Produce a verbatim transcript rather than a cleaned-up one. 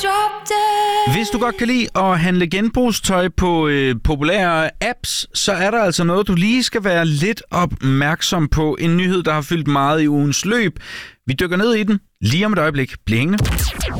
Hvis du godt kan lide at handle genbrugstøj på øh, populære apps, så er der altså noget, du lige skal være lidt opmærksom på. En nyhed, der har fyldt meget i ugens løb. Vi dykker ned i den lige om et øjeblik. Bliv hængende.